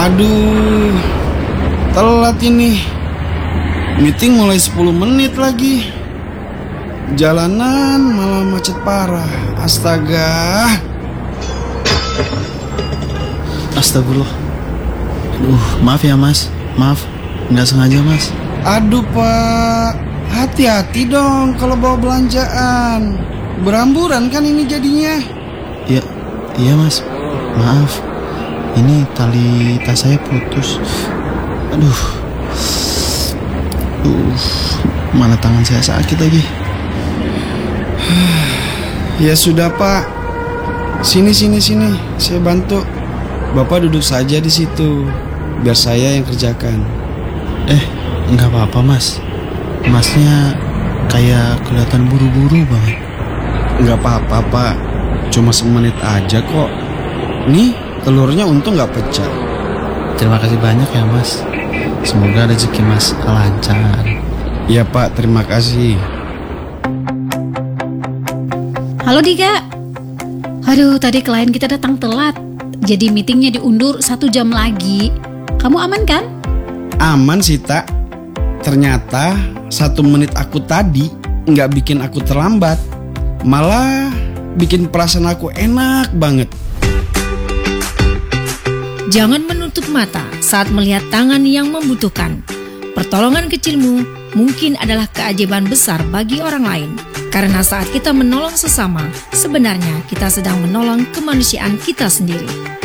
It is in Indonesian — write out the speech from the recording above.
Aduh, telat ini. Meeting mulai 10 menit lagi. Jalanan malah macet parah. Astaga. Astagfirullah. Aduh, maaf ya mas. Maaf, nggak sengaja mas. Aduh Pak, hati-hati dong kalau bawa belanjaan. Beramburan kan ini jadinya. Iya mas, maaf. Ini tali tas saya putus. Aduh, mana tangan saya sakit lagi. Ya sudah Pak, sini, saya bantu. Bapak duduk saja di situ, biar saya yang kerjakan. Nggak apa-apa mas. Masnya kayak kelihatan buru-buru banget. Nggak apa-apa Pak, cuma semenit aja kok. Nih, telurnya untung nggak pecah. Terima kasih banyak ya mas. Semoga rezeki mas lancar. Iya Pak, terima kasih. Halo Dika. Aduh, tadi klien kita datang telat. Jadi meetingnya diundur 1 jam lagi. Kamu aman kan? Aman sih Tak. Ternyata 1 menit aku tadi nggak bikin aku terlambat. Malah bikin perasaan aku enak banget. Jangan menutup mata saat melihat tangan yang membutuhkan. Pertolongan kecilmu mungkin adalah keajaiban besar bagi orang lain. Karena saat kita menolong sesama, sebenarnya kita sedang menolong kemanusiaan kita sendiri.